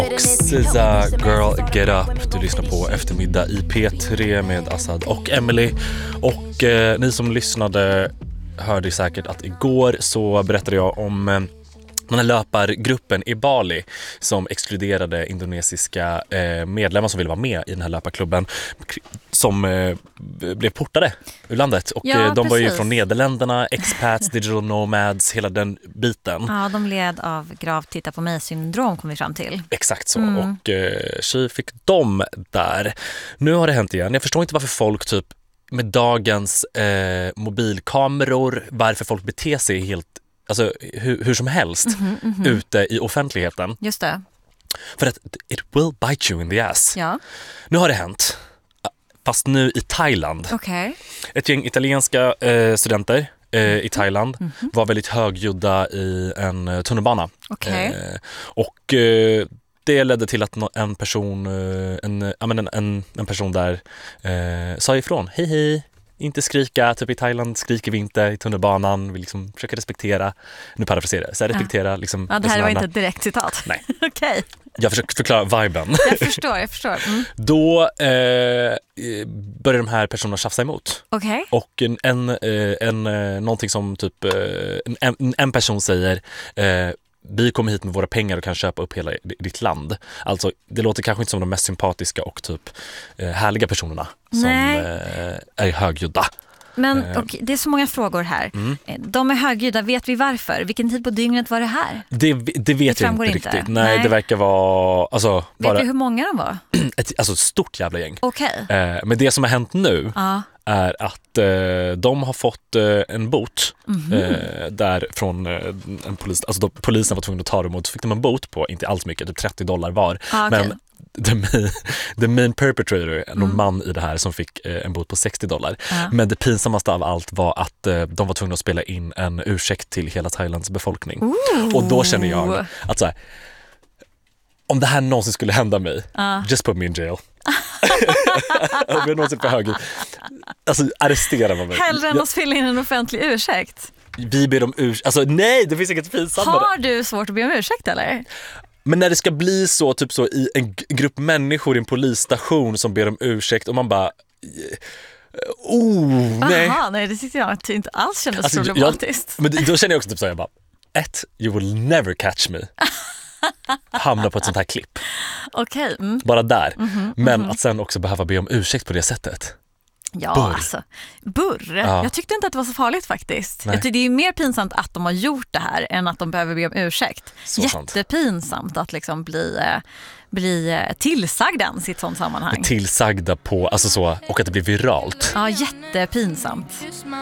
och SZA, Girl Get Up. Du lyssnar på Eftermiddag i P3 med Assad och Emily. Och ni som lyssnade hörde säkert att igår så berättade jag om den här löpargruppen i Bali som exkluderade indonesiska medlemmar som ville vara med i den här löparklubben, som blev portade ur landet. Och de var ju från Nederländerna, expats, digital nomads, hela den biten. Ja, de led av gravt titta på mig-syndrom, kom vi fram till. Exakt så. Och tjej fick dem där. Nu har det hänt igen. Jag förstår inte varför folk typ med dagens mobilkameror, varför folk beter sig helt, alltså hur som helst ute i offentligheten. Just det. För att it will bite you in the ass. Ja. Nu har det hänt. Fast nu i Thailand. Okej. Ett gäng italienska studenter i Thailand var väldigt högljudda i en tunnelbana. Okej. Och det ledde till att en person där sa ifrån. Hej. Inte skrika, typ i Thailand skriker vi inte i tunnelbanan, vi liksom försöker respektera, nu parafraserar jag, så respektera liksom. Ja, det här var inte ett direkt citat. Nej. Okej. Jag försöker förklara viben. Jag förstår. Då började de här personerna tjafsa emot. Okej. Och någonting som typ en person säger, vi kommer hit med våra pengar och kan köpa upp hela ditt land. Alltså, det låter kanske inte som de mest sympatiska och typ härliga personerna som är högljudda. Men och det är så många frågor här. De är högljudda, vet vi varför? Vilken tid på dygnet var det här? Det vet jag inte riktigt. Nej, det verkar vara... Alltså, vet du hur många de var? Ett stort jävla gäng. Okej. Men det som har hänt nu är att de har fått en bot där från en polis. Alltså polisen var tvungen att ta dem och så fick de en bot på, inte alls mycket, typ $30 var. Okay. Men the main perpetrator, någon man i det här som fick en bot på $60. Men det pinsammaste av allt var att de var tvungna att spela in en ursäkt till hela Thailands befolkning. Och då känner jag att så här, om det här någonsin skulle hända mig, just put me in jail. Om jag någonsin för hög, alltså arrestera mig. Hellre än att fylla in en offentlig ursäkt. Vi ber om ursäkt. Alltså nej, det finns inget pinsamt. Har du svårt att be om ursäkt eller? Men när det ska bli så, typ så i en grupp människor i en polisstation som ber om ursäkt och man bara... nej, det tyckte jag inte alls kändes problematiskt. Men då känner jag också typ så, jag bara, you will never catch me. Hamna på ett sånt här klipp. Okej. Bara där. Men att sen också behöva be om ursäkt på det sättet. Ja, burr. Alltså. Burr. Ja. Jag tyckte inte att det var så farligt faktiskt. Nej. Jag tycker det är mer pinsamt att de har gjort det här än att de behöver be om ursäkt. Så jättepinsamt att liksom bli tillsagda i ett sånt sammanhang. Tillsagda på, alltså så, och att det blir viralt. Ja, jättepinsamt.